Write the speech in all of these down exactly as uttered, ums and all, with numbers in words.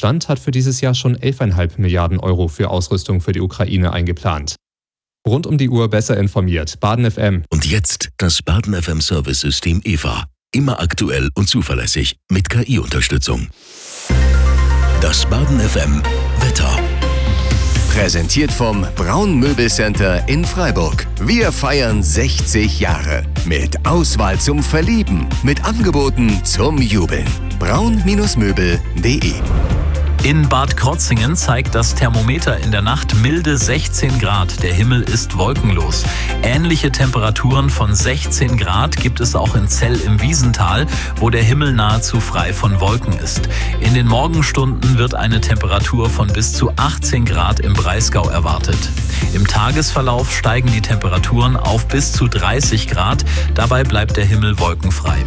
Deutschland hat für dieses Jahr schon elf Komma fünf Milliarden Euro für Ausrüstung für die Ukraine eingeplant. Rund um die Uhr besser informiert. Baden F M. Und jetzt das Baden F M Service-System E V A. Immer aktuell und zuverlässig mit K I-Unterstützung. Das Baden F M Wetter. Präsentiert vom Braun Möbelcenter in Freiburg. Wir feiern sechzig Jahre. Mit Auswahl zum Verlieben. Mit Angeboten zum Jubeln. braun Möbel punkt de. In Bad Krotzingen zeigt das Thermometer in der Nacht milde sechzehn Grad. Der Himmel ist wolkenlos. Ähnliche Temperaturen von sechzehn Grad gibt es auch in Zell im Wiesental, wo der Himmel nahezu frei von Wolken ist. In den Morgenstunden wird eine Temperatur von bis zu achtzehn Grad im Breisgau erwartet. Im Tagesverlauf steigen die Temperaturen auf bis zu dreißig Grad. Dabei bleibt der Himmel wolkenfrei.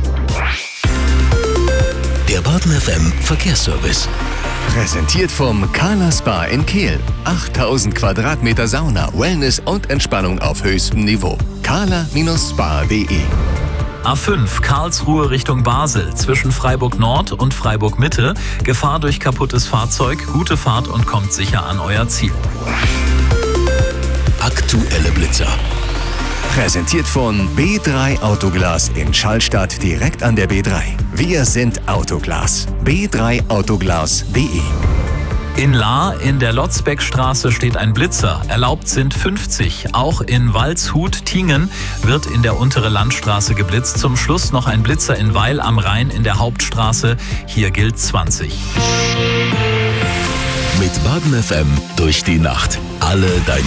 Der Baden F M Verkehrsservice. Präsentiert vom Kala Spa in Kehl. achttausend Quadratmeter Sauna, Wellness und Entspannung auf höchstem Niveau. kala Spa punkt de. A fünf Karlsruhe Richtung Basel zwischen Freiburg Nord und Freiburg Mitte. Gefahr durch kaputtes Fahrzeug. Gute Fahrt und kommt sicher an euer Ziel. Aktuelle Blitzer. Präsentiert von B drei Autoglas in Schallstadt direkt an der B drei. Wir sind Autoglas. b drei autoglas punkt de. In Lahr in der Lotzbeckstraße steht ein Blitzer. Erlaubt sind fünfzig. Auch in Waldshut-Tingen wird in der untere Landstraße geblitzt. Zum Schluss noch ein Blitzer in Weil am Rhein in der Hauptstraße. Hier gilt zwanzig. Mit Baden F M durch die Nacht. Alle deine